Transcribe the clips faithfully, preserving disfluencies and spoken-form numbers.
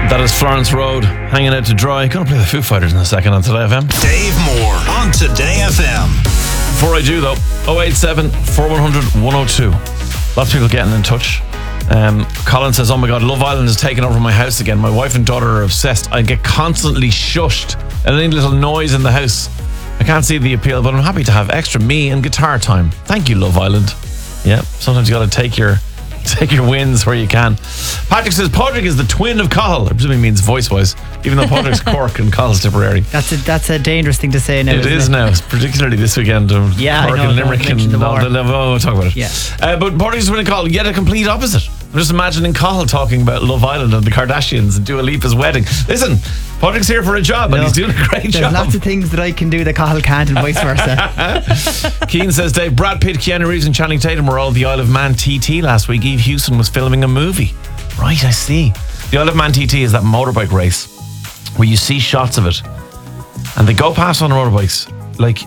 That is Florence Road, hanging out to dry. Gonna play the Foo Fighters in a second on Today F M. Dave Moore on Today F M. Before I do though, oh eight seven, four one zero zero, one oh two. Lots of people getting in touch. Um, Colin says, oh my God, Love Island has taken over my house again. My wife and daughter are obsessed. I get constantly shushed at any little noise in the house. I can't see the appeal, but I'm happy to have extra me and guitar time. Thank you, Love Island. Yeah, sometimes you got to take your take your wins where you can. Patrick says Padraig is the twin of Cahill. I presume he means voice-wise, even though Padraig's Cork and Cahill's Tipperary. That's a that's a dangerous thing to say now. It is it? now, particularly this weekend. Um, yeah, Cork I know, and Limerick and the all the, oh, we'll talk about it. Yeah. Uh, but Padraig's the twin of Cahill, yet a complete opposite. I'm just imagining Cahill talking about Love Island and the Kardashians and Dua Lipa's wedding. Listen, Padraig's here for a job and no, he's doing a great there's job. There's lots of things that I can do that Cahill can't and vice versa. Keane says, Dave, Brad Pitt, Keanu Reeves and Channing Tatum were all at the Isle of Man T T last week. Eve Hewson was filming a movie. Right, I see. The Isle of Man T T is that motorbike race where you see shots of it and they go past on the motorbikes. Like,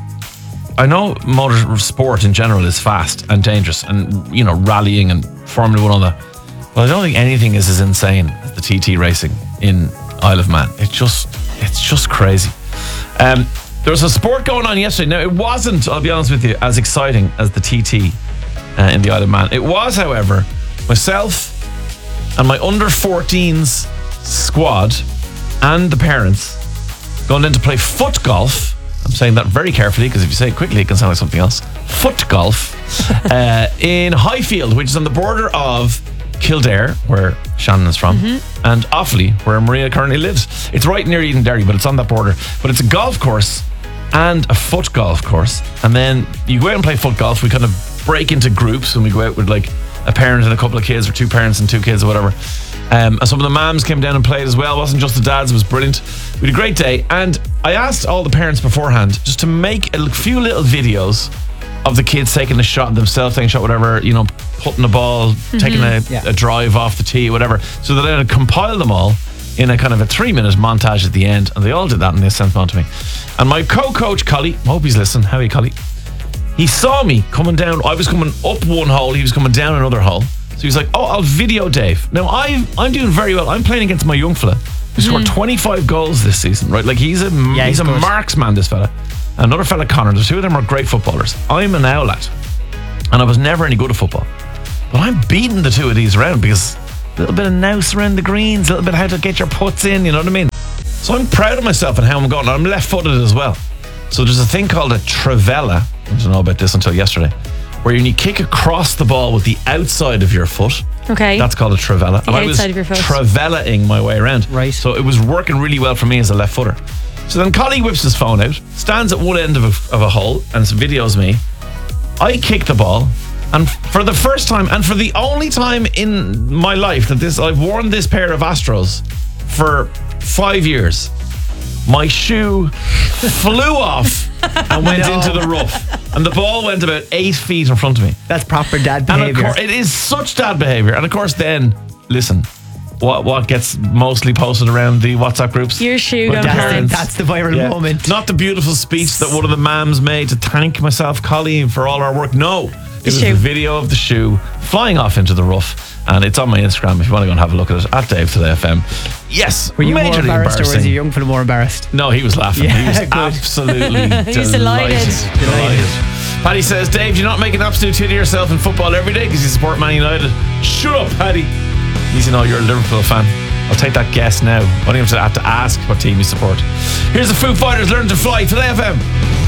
I know motor sport in general is fast and dangerous and, you know, rallying and Formula One, all that. But I don't think anything is as insane as the T T racing in Isle of Man. It's just, it's just crazy. Um, there was a sport going on yesterday. Now, it wasn't, I'll be honest with you, as exciting as the T T uh, in the Isle of Man. It was, however, myself and my under fourteens squad and the parents going in to play foot golf. I'm saying that very carefully because if you say it quickly, it can sound like something else. Foot golf uh, in Highfield, which is on the border of Kildare, where Shannon is from, mm-hmm. and Offaly, where Maria currently lives. It's right near Edenderry, but it's on that border. But it's a golf course and a foot golf course. And then you go out and play foot golf. We kind of break into groups and we go out with like a parent and a couple of kids, or two parents and two kids or whatever. Um, and some of the mums came down and played as well. It wasn't just the dads, it was brilliant. We had a great day. And I asked all the parents beforehand just to make a few little videos of the kids taking a shot themselves, taking a shot, whatever, you know, putting a ball, mm-hmm. taking a, yeah. a drive off the tee, whatever, so that I would compile them all in a kind of a three minute montage at the end. And they all did that and they sent them on to me. And my co-coach, Collie, I hope he's listening. How are you, Collie? He saw me coming down. I was coming up one hole, he was coming down another hole. So he was like, oh, I'll video Dave. Now, I, I'm doing very well. I'm playing against my young fella who scored mm. twenty-five goals this season, right? Like, he's a, yeah, he's he's a marksman, this fella. Another fella, Connor. The two of them are great footballers. I'm an owlet, and I was never any good at football. But I'm beating the two of these around because a little bit of nous around the greens, a little bit of how to get your putts in, you know what I mean? So I'm proud of myself and how I'm going. I'm left-footed as well. So there's a thing called a trivela. I didn't know about this until yesterday, where you kick across the ball with the outside of your foot. Okay. That's called a trivela. The and I was outside of your foot. trivelaing my way around. Right. So it was working really well for me as a left footer. So then Collie whips his phone out, stands at one end of a, of a hole and videos me. I kick the ball, and for the first time and for the only time in my life that this I've worn this pair of Astros for five years, my shoe flew off and went no. into the rough, and the ball went about eight feet in front of me. That's proper dad And behavior. of course, it is such dad behavior. And of course, then listen, what what gets mostly posted around the WhatsApp groups? Your shoe. With That's, parents. that's the viral Yeah. moment. Not the beautiful speech that one of the mams made to thank myself, Colleen, for all our work. No, it was shoe. the video of the shoe flying off into the rough. And it's on my Instagram if you want to go and have a look at it, at Dave Today F M. Yes, Were you more majorly embarrassed or was embarrassing. your young fella more embarrassed? No, he was laughing. Yeah, he was good. absolutely He was delighted. delighted. Delighted. Paddy says, Dave, do you not make an absolute tit of yourself in football every day because you support Man United? Shut up, Paddy. Easy, know you're a Liverpool fan. I'll take that guess now. I don't even have to ask what team you support. Here's the Foo Fighters, Learn to Fly, Today F M.